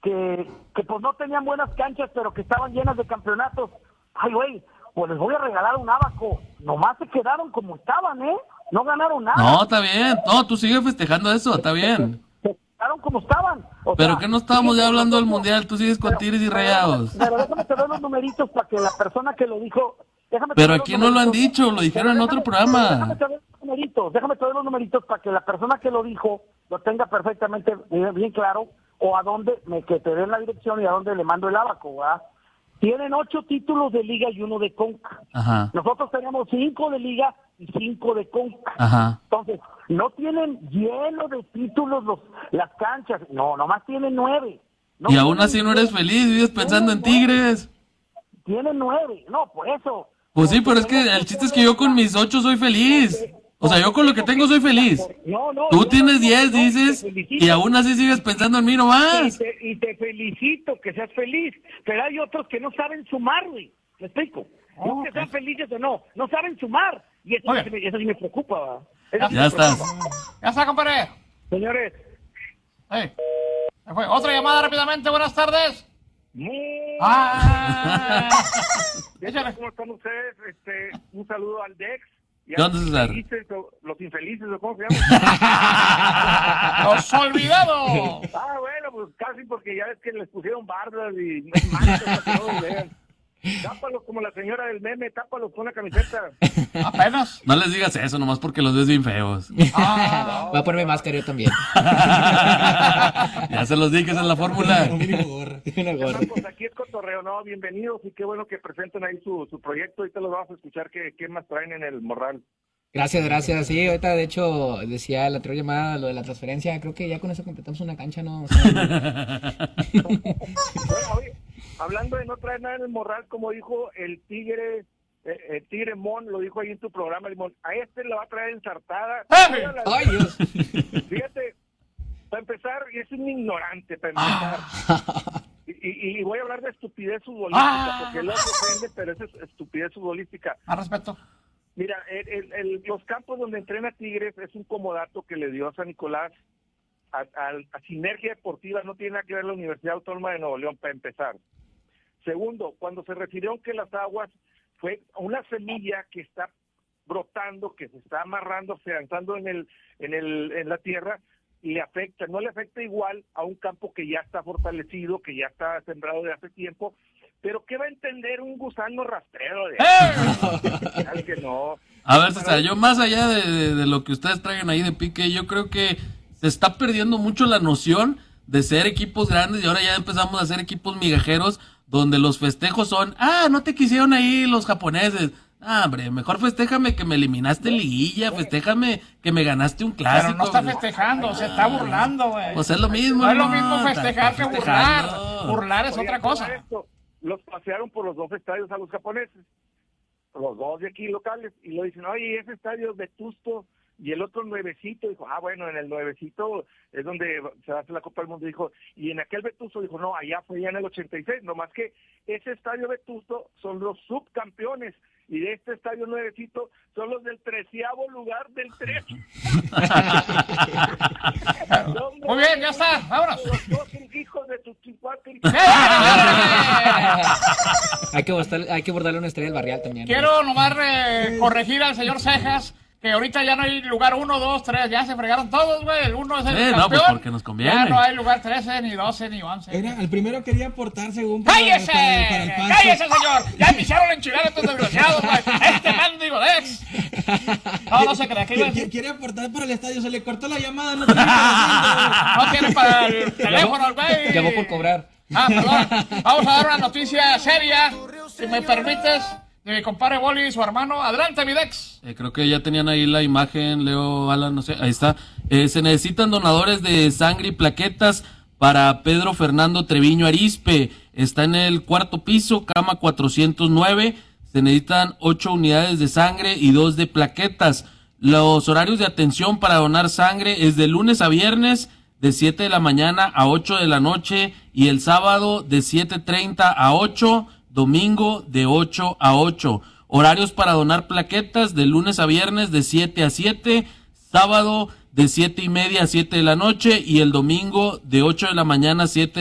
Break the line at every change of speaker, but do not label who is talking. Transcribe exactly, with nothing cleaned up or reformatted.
que, que pues no tenían buenas canchas, pero que estaban llenas de campeonatos. Ay, güey, pues les voy a regalar un abaco. Nomás se quedaron como estaban, ¿eh? No ganaron nada.
No, está bien. No, tú sigues festejando eso, está bien.
Se quedaron como estaban. O
Pero
sea,
que no estábamos ya hablando del
nosotros-
mundial, tú sigues con
pero-
Tigres y
pero
Rayados.
déjame- Pero déjame te doy los numeritos para que la persona que lo dijo... déjame te
Pero
doy los
aquí no lo han
numeritos.
dicho, lo dijeron
Pero
en otro
déjame-
programa.
Déjame te doy los numeritos, déjame te doy los numeritos para que la persona que lo dijo lo tenga perfectamente bien, bien claro, o a dónde, me, que te den la dirección y a dónde le mando el abaco, ¿verdad? Tienen ocho títulos de liga y uno de Conca.
Ajá,
Nosotros tenemos cinco de liga y cinco de Conca.
ajá.
Entonces, no tienen lleno de títulos los, las canchas. No, nomás tienen nueve. No
Y aún
tienen
así no eres
diez.
feliz, vives pensando en
Tienen nueve.
Tigres.
Tienen nueve. No, por eso.
Pues sí,
Porque
pero es que
tenemos
el chiste es que yo con mis ocho soy feliz. O sea, yo con lo que tengo soy feliz.
No, no,
Tú
yo
tienes
no,
diez,
no,
dices,
te felicito.
y aún así sigues pensando en mí
Y
nomás.
te, y te felicito que seas feliz, pero hay otros que no saben sumar, güey. ¿Me explico? No que sean felices o no, no saben sumar. Y eso,
Muy
sí
bien.
me, eso sí me preocupa, ¿va? Eso sí
Ya
me
estás.
preocupa.
Ya está, compadre.
Señores,
Hey. Se fue. Otra llamada rápidamente, buenas tardes.
muy...
Ah. Échale.
¿Cómo están ustedes? Este, un saludo al Dex. Y a
¿Qué onda,
los
César?
infelices, o- los infelices, ¿o cómo se llama?
Los olvidados.
Ah, bueno, pues casi porque ya ves que les pusieron bardas y manchas para que no los vean. Tápalos como la señora del meme, tápalos con la camiseta.
Apenas.
No les digas eso nomás porque los ves bien feos.
Ah.
Voy a ponerme máscara yo también.
Ya se los dije, esa es la fórmula.
Un mínimo gorra. Una gorra.
No, pues aquí es cotorreo, ¿no? Bienvenidos y qué bueno que presenten ahí su, su proyecto. Ahorita los vamos a escuchar qué, qué más traen en el morral.
Gracias, gracias. Sí, ahorita de hecho decía la otra llamada lo de la transferencia. Creo que ya con eso completamos una cancha, ¿no? O sea,
Bueno, oye, hablando de no traer nada en el morral, como dijo el tigre, eh, el tigre Mon, lo dijo ahí en tu programa, Limón, a este le va a traer ensartada.
¡Ay!
Toda la-
¡Ay, Dios!
Fíjate, para empezar, y es un ignorante para empezar. Y, y, y voy a hablar de estupidez futbolística,
Ah.
porque él lo ofende, pero eso es estupidez futbolística.
Más respeto.
Mira, el, el- el- los campos donde entrena Tigres es un comodato que le dio a San Nicolás a, a- a Sinergia Deportiva, no tiene nada que ver la Universidad Autónoma de Nuevo León, para empezar. Segundo, cuando se refirieron que las aguas fue una semilla que está brotando, que se está amarrando, afianzando en el, en el, en la tierra, y le afecta, no le afecta igual a un campo que ya está fortalecido, que ya está sembrado de hace tiempo, pero ¿qué va a entender un gusano rastrero de Claro que no.
A ver, César, yo más allá de, de- de lo que ustedes traigan ahí de pique, yo creo que se está perdiendo mucho la noción de ser equipos grandes y ahora ya empezamos a ser equipos migajeros donde los festejos son, ah, no te quisieron ahí los japoneses. Ah, hombre, mejor festéjame que me eliminaste en liguilla, festéjame que me ganaste un clásico.
Pero no está
güey.
festejando, se está burlando, güey.
Pues es lo mismo.
No es lo mismo festejar
Está
que burlar.
festejando.
Burlar es
Oye,
otra
¿cómo
cosa.
era esto? Los pasearon por los dos estadios a los japoneses, los dos de aquí locales, y lo dicen, oye, ese estadio es vetusto, y el otro nuevecito, dijo, ah, bueno, en el nuevecito es donde se hace la Copa del Mundo, dijo, y en aquel vetusto, dijo, no, allá fue ya en el ochenta y seis, nomás que ese estadio vetusto son los subcampeones, y de este estadio nuevecito son los del treceavo lugar del tres.
Muy bien, ya está, vámonos.
Los dos hijos de tus chihuahuas.
Hay que bordarle, hay que bordarle una estrella al barrial también.
Quiero nomás eh, corregir al señor Cejas, que ahorita ya no hay lugar uno, dos, tres, ya se fregaron todos, güey. El uno es el
Eh, no,
campeón.
pues porque nos conviene.
Ya no hay lugar trece, ni doce, ni once.
Era, el primero quería aportar según para,
¡Cállese!
para- para el pasto.
¡Cállese, señor! Ya me hicieron enchilar estos desgraciados, güey. Este mendigo Dex. No, no se crea que iba a
Qui-
decir.
Quiere aportar para el estadio, se le cortó la llamada, no tiene para
No tiene para el teléfono, el güey.
Llamó por cobrar.
Ah, perdón. Vamos a dar una noticia seria, si me permites, de mi compadre Boli y su hermano. Adelante, mi Dex.
Eh, creo que ya tenían ahí la imagen, Leo, Alan, no sé, ahí está. Eh, se necesitan donadores de sangre y plaquetas para Pedro Fernando Treviño Arispe. Está en el cuarto piso, cama cuatrocientos nueve. Se necesitan ocho unidades de sangre y dos de plaquetas. Los horarios de atención para donar sangre es de lunes a viernes, de siete de la mañana a ocho de la noche, y el sábado de siete treinta a ocho, domingo de ocho a ocho. Horarios para donar plaquetas de lunes a viernes de siete a siete, sábado de siete y media a siete de la noche y el domingo de ocho de la mañana a siete